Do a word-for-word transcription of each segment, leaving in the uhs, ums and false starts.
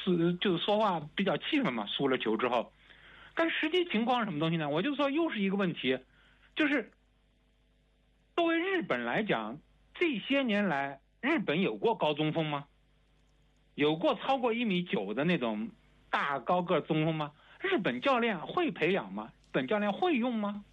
是就是说话比较气愤嘛，输了球之后。但实际情况是什么东西呢？我就说又是一个问题，就是作为日本来讲，这些年来日本有过高中锋吗？有过超过一米九的那种大高个中锋吗？日本教练会培养吗？日本教练会用吗？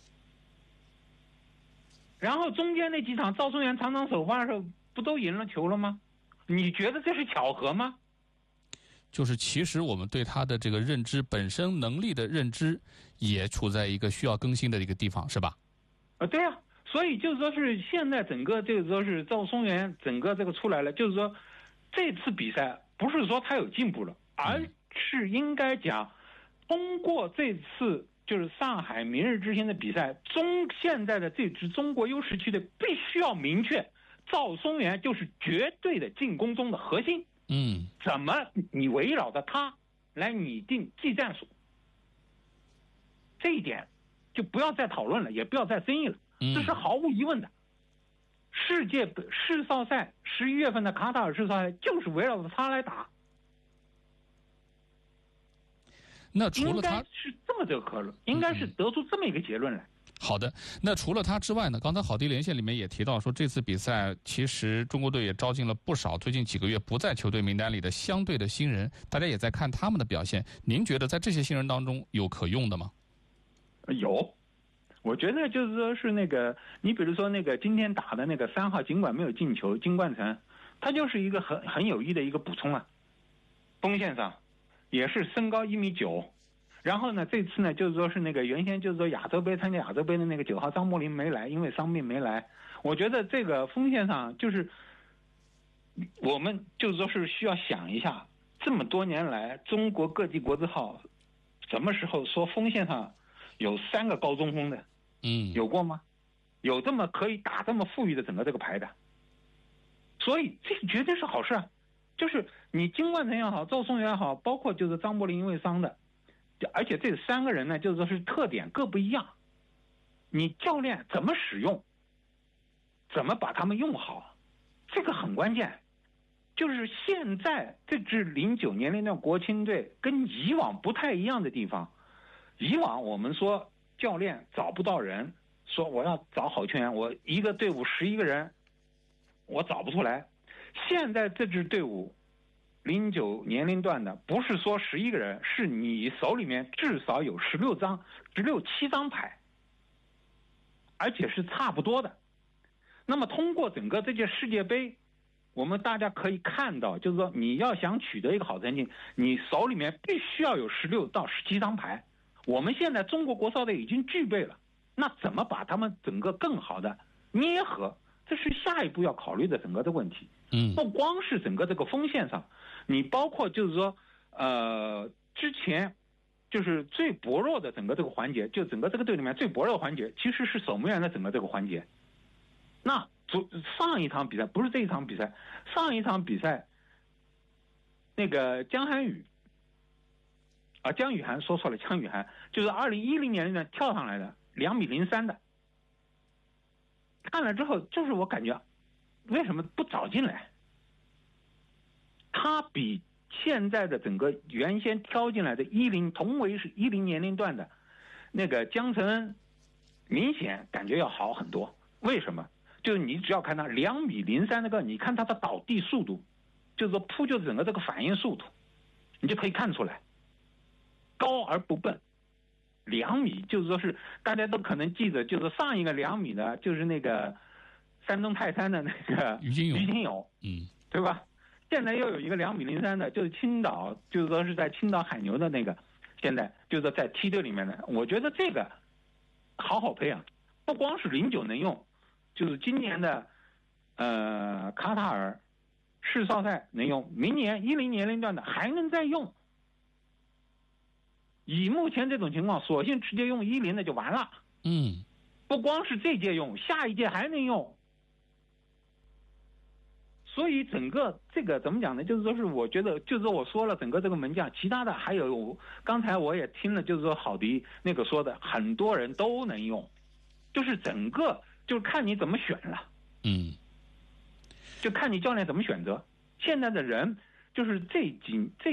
然后中间那几场赵松元场场首发的时候，不都赢了球了吗？你觉得这是巧合吗？ 就是其实我们对他的这个认知本身能力的认知，也处在一个需要更新的一个地方，是吧？ 啊，对啊，所以就是说是现在整个这个说是赵松元整个这个出来了，就是说这次比赛不是说他有进步了，而是应该讲通过这次就是上海明日之星的比赛，中现在的这支中国优势区的必须要明确，赵松元就是绝对的进攻中的核心。 嗯， 怎么你围绕着他来拟定技战术，这一点就不要再讨论了，也不要再争议了，这是毫无疑问的。世界世少赛十一月份的卡塔尔世少赛就是围绕着他来打。 那除了他， 应该是这么这个可能，应该是得出这么一个结论来。 好的，那除了他之外呢？刚才好迪连线里面也提到说，这次比赛其实中国队也招进了不少最近几个月不在球队名单里的相对的新人，大家也在看他们的表现。您觉得在这些新人当中有可用的吗？ 有，我觉得就是说是那个，你比如说那个今天打的那个三号，尽管没有进球，金冠城，他就是一个很很有益的一个补充啊。锋线上也是身高一米九。然后呢，这次呢，就是说是那个原先就是说亚洲杯参加亚洲杯的那个九号张伯苓没来，因为伤病没来。我觉得这个锋线上就是我们就是说是需要想一下，这么多年来中国各级国字号什么时候说锋线上有三个高中锋的？ 嗯， 有过吗？有这么可以打这么富裕的整个这个牌的？所以这绝对是好事啊！就是你金冠城也好，赵松元也好，包括就是张伯苓因为伤的。而且这三个人呢，就是说是特点各不一样，你教练怎么使用，怎么把他们用好，这个很关键。就是现在这支零九年龄段国青队跟以往不太一样的地方，以往我们说教练找不到人，说我要找好球员，我一个队伍十一个人，我找不出来。现在这支队伍零九年龄段的不是说十一个人，是你手里面至少有十六张、十六七张牌，而且是差不多的。那么通过整个这届世界杯，我们大家可以看到，就是说你要想取得一个好成绩，你手里面必须要有十六到十七张牌。我们现在中国国少队已经具备了，那怎么把他们整个更好的捏合？这是下一步要考虑的整个的问题。 嗯， 不光是整个这个锋线上，你包括就是说，呃，之前就是最薄弱的整个这个环节，就整个这个队里面最薄弱的环节，其实是守门员的整个这个环节。那上一场比赛不是这一场比赛，上一场比赛，那个江涵予啊，江雨涵说错了，江雨涵就是二零一零年的跳上来的两米零三的。看了之后，就是我感觉，为什么不早进来？他比现在的整个原先挑进来的一零同为是一零年龄段的那个江承恩，明显感觉要好很多。为什么？就是你只要看他两米零三那个，你看他的倒地速度，就是说扑救整个这个反应速度，你就可以看出来，高而不笨。两米就是说是大家都可能记得，就是上一个两米的，就是那个山东泰山的那个于金勇， 于金勇， 嗯， 对吧？现在又有一个两米零三的，就是青岛，就是说是在青岛海牛的那个，现在就是说在梯队里面的。我觉得这个好好培养，不光是零九能用，就是今年的呃卡塔尔世少赛能用，明年一零年龄段的还能再用。以目前这种情况，索性直接用一零的就完了。 嗯， 不光是这届用，下一届还能用。所以整个这个怎么讲呢？就是说是我觉得，就是说我说了整个这个门将，其他的还有，刚才我也听了，就是说郝迪那个说的，很多人都能用，就是整个就是看你怎么选了。 嗯， 就看你教练怎么选择。现在的人就是这几这。